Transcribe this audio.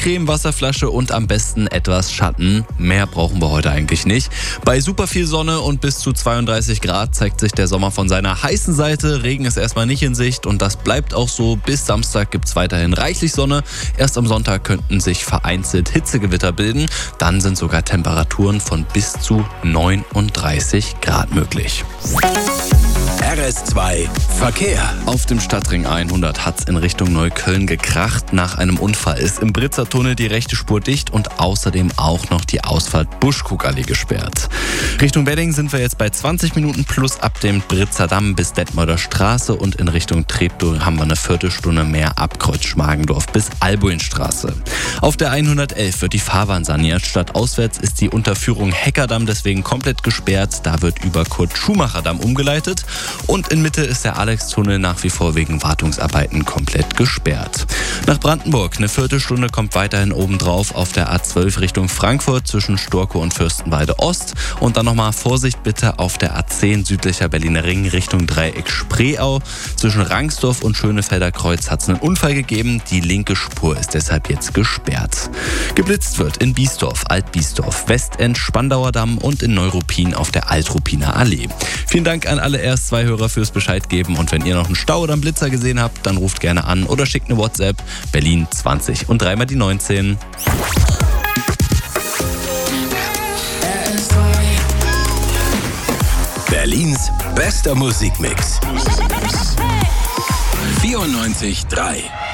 Creme, Wasserflasche und am besten etwas Schatten. Mehr brauchen wir heute eigentlich nicht. Bei super viel Sonne und bis zu 32 Grad zeigt sich der Sommer von seiner heißen Seite. Regen ist erstmal nicht in Sicht und das bleibt auch so. Bis Samstag gibt es weiterhin reichlich Sonne. Erst am Sonntag könnten sich vereinzelt Hitzegewitter bilden. Dann sind sogar Temperaturen von bis zu 39 Grad möglich. RS2 Verkehr. Auf dem Stadtring 100 hat's in Richtung Neukölln gekracht. Nach einem Unfall ist im Britzer Tunnel die rechte Spur dicht und außerdem auch noch die Ausfahrt Buschkuckallee gesperrt. Richtung Wedding sind wir jetzt bei 20 Minuten plus ab dem Britzer Damm bis Detmolder Straße und in Richtung Treptow haben wir eine Viertelstunde mehr ab Kreuz Schmargendorf bis Albuinstraße. Auf der 111 wird die Fahrbahn saniert. Stadtauswärts ist die Unterführung Heckerdamm deswegen komplett gesperrt. Da wird über Kurt-Schumacher-Damm umgeleitet. Und in Mitte ist der Alex-Tunnel nach wie vor wegen Wartungsarbeiten komplett gesperrt. Nach Brandenburg, eine Viertelstunde kommt weiterhin obendrauf auf der A12 Richtung Frankfurt zwischen Storkow und Fürstenwalde Ost. Und dann nochmal Vorsicht bitte auf der A10 südlicher Berliner Ring Richtung Dreieck Spreeau. Zwischen Rangsdorf und Schönefelder Kreuz hat es einen Unfall gegeben. Die linke Spur ist deshalb jetzt gesperrt. Geblitzt wird in Biesdorf, Alt-Biesdorf, Westend, Spandauer Damm und in Neuruppin auf der Altruppiner Allee. Vielen Dank an alle RS2-Hörer fürs Bescheid geben und wenn ihr noch einen Stau oder einen Blitzer gesehen habt, dann ruft gerne an oder schickt eine WhatsApp. Berlin 20 und 3 mal die 19. Berlins bester Musikmix. 94.3